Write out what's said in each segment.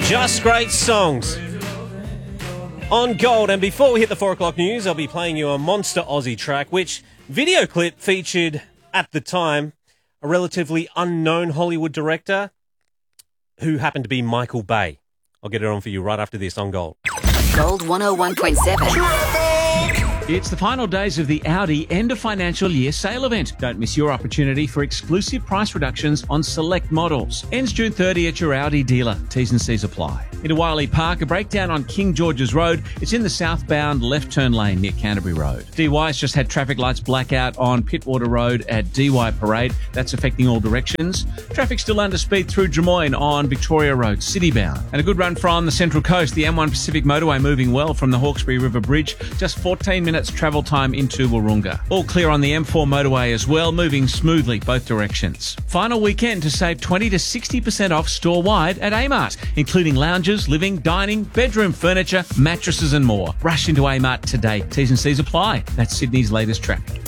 Just great songs on Gold. And before we hit the 4 o'clock news, I'll be playing you a monster Aussie track, which video clip featured, at the time, a relatively unknown Hollywood director who happened to be Michael Bay. I'll get it on for you right after this on Gold. Gold 101.7. It's the final days of the Audi end of financial year sale event. Don't miss your opportunity for exclusive price reductions on select models. Ends June 30 at your Audi dealer. T's and C's apply. Into Wiley Park, a breakdown on King George's Road. It's in the southbound left turn lane near Canterbury Road. DY's just had traffic lights blackout on Pittwater Road at DY Parade. That's affecting all directions. Traffic still under speed through Drummoyne on Victoria Road, citybound. And a good run from the Central Coast. The M1 Pacific Motorway moving well from the Hawkesbury River Bridge. Just 14 minutes travel time into Wahroonga. All clear on the M4 motorway as well, moving smoothly both directions. Final weekend to save 20 to 60% off store-wide at Amart, including lounges, living, dining, bedroom furniture, mattresses and more. Rush into Amart today. T's and C's apply. That's Sydney's latest traffic.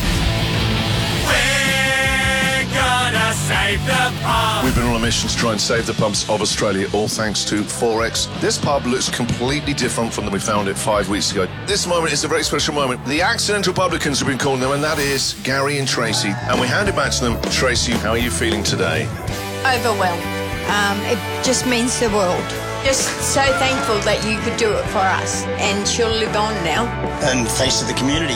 Save the pub. We've been on a mission to try and save the pubs of Australia, all thanks to Forex. This pub looks completely different from when we found it 5 weeks ago. This moment is a very special moment. The accidental publicans have been calling them, and that is Gary and Tracy. And we hand it back to them. Tracy, how are you feeling today? Overwhelmed. It just means the world. Just so thankful that you could do it for us. And she'll live on now. And thanks to the community.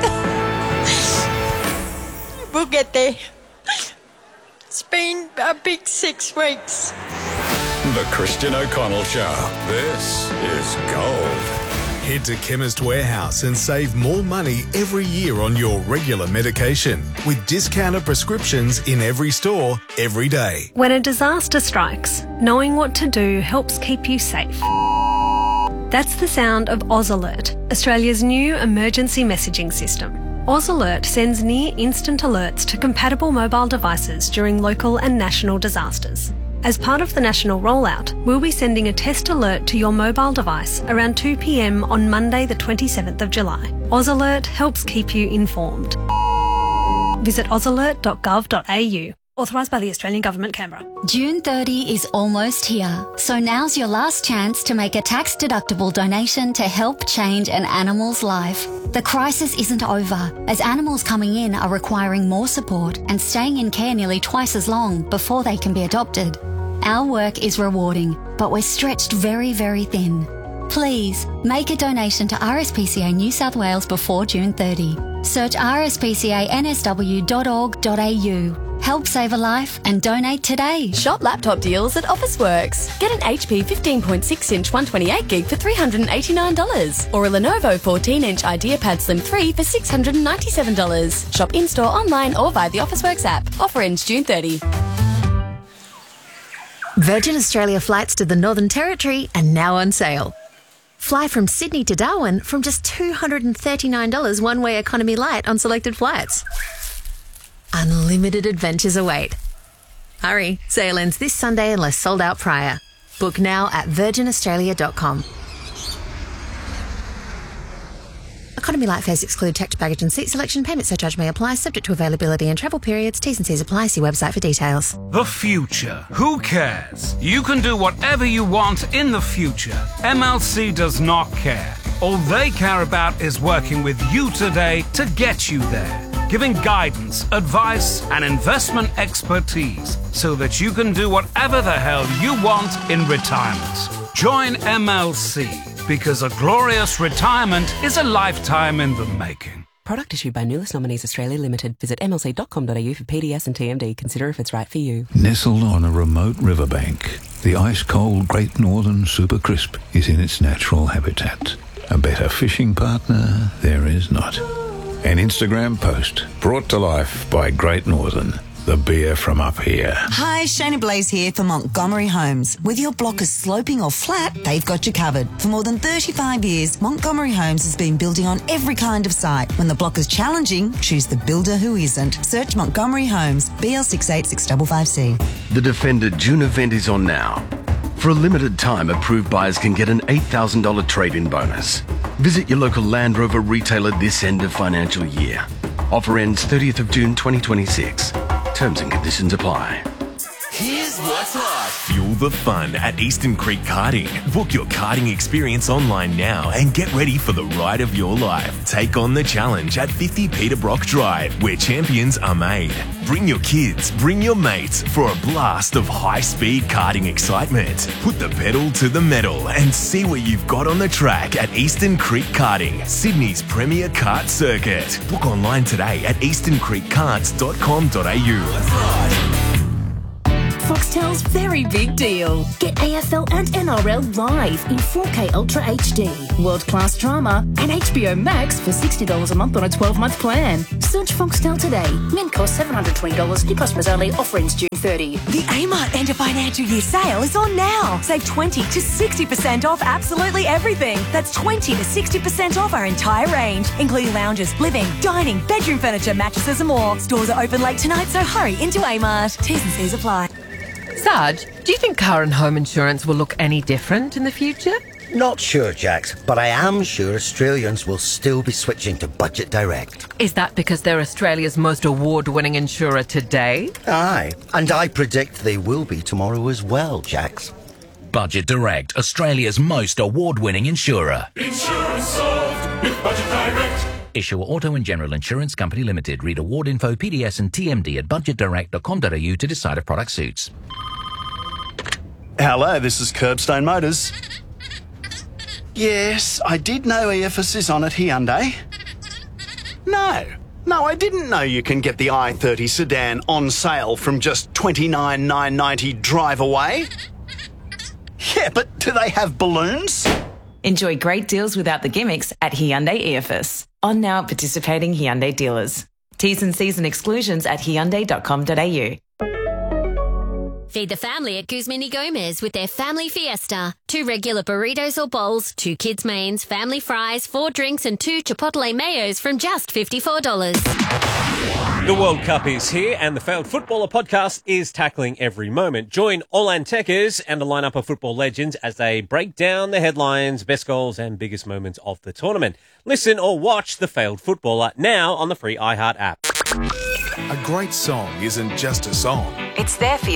We'll get there. It's been a big 6 weeks. The Christian O'Connell Show. This is Gold. Head to Chemist Warehouse and save more money every year on your regular medication with discounted prescriptions in every store, every day. When a disaster strikes, knowing what to do helps keep you safe. That's the sound of Oz Alert, Australia's new emergency messaging system. Oz Alert sends near-instant alerts to compatible mobile devices during local and national disasters. As part of the national rollout, we'll be sending a test alert to your mobile device around 2 p.m. on Monday the 27th of July. Oz Alert helps keep you informed. Visit ozalert.gov.au. Authorised by the Australian Government, Canberra. June 30 is almost here, so now's your last chance to make a tax-deductible donation to help change an animal's life. The crisis isn't over, as animals coming in are requiring more support and staying in care nearly twice as long before they can be adopted. Our work is rewarding, but we're stretched very, very thin. Please, make a donation to RSPCA New South Wales before June 30. Search rspcansw.org.au. Help save a life and donate today. Shop laptop deals at Officeworks. Get an HP 15.6-inch 128GB for $389 or a Lenovo 14-inch IdeaPad Slim 3 for $697. Shop in-store, online or via the Officeworks app. Offer ends June 30. Virgin Australia flights to the Northern Territory are now on sale. Fly from Sydney to Darwin from just $239 one-way economy light on selected flights. Unlimited adventures await. Hurry, sale ends this Sunday unless sold out prior. Book now at virginaustralia.com. Economy light fares exclude tax, baggage and seat selection. Payment surcharge may apply, subject to availability and travel periods. T's and C's apply. See website for details. The future. Who cares? You can do whatever you want in the future. MLC does not care. All they care about is working with you today to get you there. Giving guidance, advice and investment expertise so that you can do whatever the hell you want in retirement. Join MLC because a glorious retirement is a lifetime in the making. Product issued by Nulis Nominees Australia Limited. Visit mlc.com.au for PDS and TMD. Consider if it's right for you. Nestled on a remote riverbank, the ice-cold Great Northern Super Crisp is in its natural habitat. A better fishing partner there is not. An Instagram post brought to life by Great Northern, the beer from up here. Hi, Shana Blaze here for Montgomery Homes. Whether your block is sloping or flat, they've got you covered. For more than 35 years, Montgomery Homes has been building on every kind of site. When the block is challenging, choose the builder who isn't. Search Montgomery Homes, BL686555C. The Defender June event is on now. For a limited time, approved buyers can get an $8,000 trade-in bonus. Visit your local Land Rover retailer this end of financial year. Offer ends 30th of June 2026. Terms and conditions apply. Here's what's hot. Fuel the fun at Eastern Creek Karting. Book your karting experience online now and get ready for the ride of your life. Take on the challenge at 50 Peter Brock Drive, where champions are made. Bring your kids, bring your mates for a blast of high-speed karting excitement. Put the pedal to the metal and see what you've got on the track at Eastern Creek Karting, Sydney's premier kart circuit. Book online today at easterncreekkarts.com.au. Foxtel's very big deal. Get AFL and NRL live in 4K Ultra HD, world-class drama, and HBO Max for $60 a month on a 12-month plan. Search Foxtel today. Min cost $720. New customers only. Offer ends June 30. The Amart end of financial year sale is on now. Save 20 to 60% off absolutely everything. That's 20 to 60% off our entire range, including lounges, living, dining, bedroom furniture, mattresses and more. Stores are open late tonight, so hurry into Amart. T's and C's apply. Sarge, do you think car and home insurance will look any different in the future? Not sure, Jax, but I am sure Australians will still be switching to Budget Direct. Is that because they're Australia's most award-winning insurer today? Aye, and I predict they will be tomorrow as well, Jax. Budget Direct, Australia's most award-winning insurer. Insurance solved with Budget Direct. Issuer Auto and General Insurance Company Limited. Read award info, PDS and TMD at budgetdirect.com.au to decide if product suits. Hello, this is Curbstone Motors. Yes, I did know EFS is on at Hyundai. No, I didn't know you can get the i30 sedan on sale from just $29,990 drive away. Yeah, but do they have balloons? Enjoy great deals without the gimmicks at Hyundai EFS. On now at participating Hyundai dealers. T's and C's and exclusions at hyundai.com.au. Feed the family at Guzman y Gomez with their Family Fiesta. 2 regular burritos or bowls, 2 kids' mains, family fries, 4 drinks and 2 Chipotle mayos from just $54. The World Cup is here and the Failed Footballer podcast is tackling every moment. Join Olan Tekers and a lineup of football legends as they break down the headlines, best goals and biggest moments of the tournament. Listen or watch The Failed Footballer now on the free iHeart app. A great song isn't just a song. It's there for your